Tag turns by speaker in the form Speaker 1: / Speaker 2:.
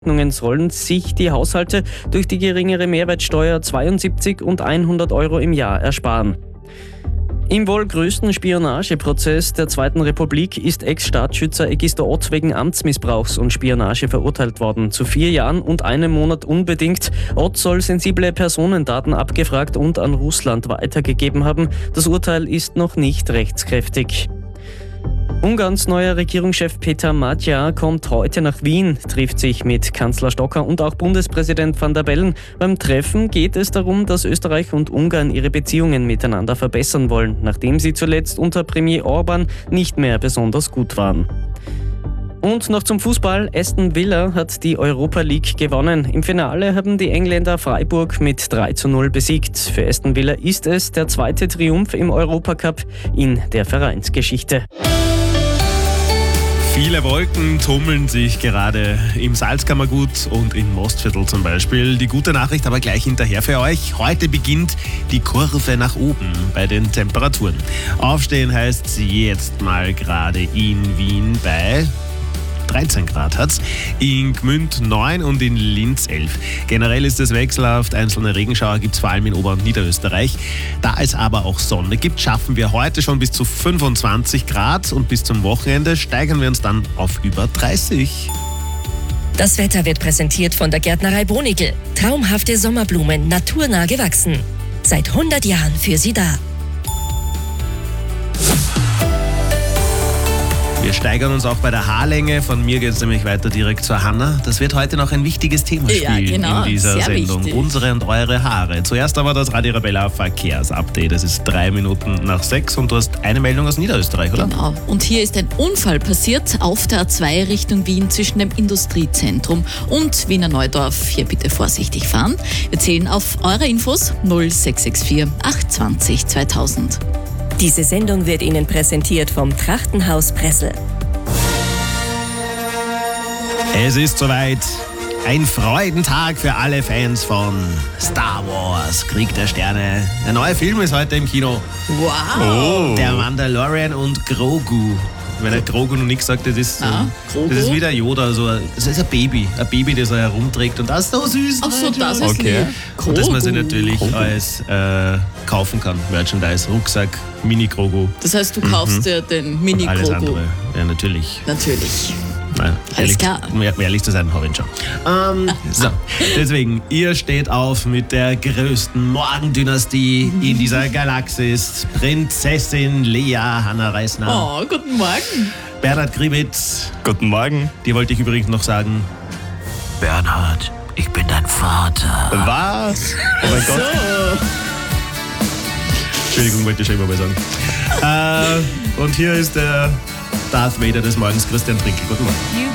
Speaker 1: sollen sich die Haushalte durch die geringere Mehrwertsteuer 72 und 100 Euro im Jahr ersparen. Im wohl größten Spionageprozess der Zweiten Republik ist Ex-Staatsschützer Egisto Ott wegen Amtsmissbrauchs und Spionage verurteilt worden. Zu 4 Jahren und 1 Monat unbedingt. Ott soll sensible Personendaten abgefragt und an Russland weitergegeben haben. Das Urteil ist noch nicht rechtskräftig. Ungarns neuer Regierungschef Peter Magyar kommt heute nach Wien, trifft sich mit Kanzler Stocker und auch Bundespräsident Van der Bellen. Beim Treffen geht es darum, dass Österreich und Ungarn ihre Beziehungen miteinander verbessern wollen, nachdem sie zuletzt unter Premier Orban nicht mehr besonders gut waren. Und noch zum Fußball. Aston Villa hat die Europa League gewonnen. Im Finale haben die Engländer Freiburg mit 3:0 besiegt. Für Aston Villa ist es der 2. Triumph im Europacup in der Vereinsgeschichte.
Speaker 2: Viele Wolken tummeln sich gerade im Salzkammergut und in Mostviertel zum Beispiel. Die gute Nachricht aber gleich hinterher für euch. Heute beginnt die Kurve nach oben bei den Temperaturen. Aufstehen heißt jetzt mal gerade in Wien bei 13 Grad hat's, in Gmünd 9 und in Linz 11. Generell ist es wechselhaft, einzelne Regenschauer gibt es vor allem in Ober- und Niederösterreich. Da es aber auch Sonne gibt, schaffen wir heute schon bis zu 25 Grad und bis zum Wochenende steigern wir uns dann auf über 30.
Speaker 3: Das Wetter wird präsentiert von der Gärtnerei Bonigl. Traumhafte Sommerblumen, naturnah gewachsen. Seit 100 Jahren für Sie da.
Speaker 2: Wir steigern uns auch bei der Haarlänge. Von mir geht es nämlich weiter direkt zur Hanna. Das wird heute noch ein wichtiges Thema spielen in dieser Sendung. Wichtig. Unsere und eure Haare. Zuerst aber das Radio Arabella Verkehrsupdate. Es ist 3 Minuten nach 6 und du hast eine Meldung aus Niederösterreich, oder?
Speaker 4: Genau. Und hier ist ein Unfall passiert auf der A2 Richtung Wien zwischen dem Industriezentrum und Wiener Neudorf. Hier bitte vorsichtig fahren. Wir zählen auf eure Infos 0664 820 2000.
Speaker 3: Diese Sendung wird Ihnen präsentiert vom Trachtenhaus Pressel.
Speaker 2: Es ist soweit. Ein Freudentag für alle Fans von Star Wars, Krieg der Sterne. Der neue Film ist heute im Kino.
Speaker 4: Wow!
Speaker 2: Oh. Der Mandalorian und Grogu. Wenn er Grogu noch nichts sagt, das ist wie der Yoda. Also, das ist ein Baby, das er herumträgt und das ist so süß.
Speaker 4: Ach so, das ist lieb.
Speaker 2: Und das man sich natürlich als kaufen kann. Merchandise, Rucksack, Mini-Grogu.
Speaker 4: Das heißt, du kaufst dir den Mini-Grogu.
Speaker 2: Alles andere, ja natürlich.
Speaker 4: Natürlich.
Speaker 2: Nein,
Speaker 4: alles klar.
Speaker 2: Um ehrlich zu sein, habe ich ihn schon. So, deswegen, ihr steht auf mit der größten Morgendynastie in dieser Galaxis. Prinzessin Lea Hanna Reisner.
Speaker 4: Oh, guten Morgen.
Speaker 2: Bernhard Gribitz.
Speaker 5: Guten Morgen.
Speaker 2: Dir wollte ich übrigens noch sagen,
Speaker 6: Bernhard, ich bin dein Vater.
Speaker 5: Was? Oh mein Gott.
Speaker 2: Entschuldigung, wollte ich schon immer mal sagen. Und hier ist der Darth Vader des Morgens, Christian Trinkel. Guten Morgen.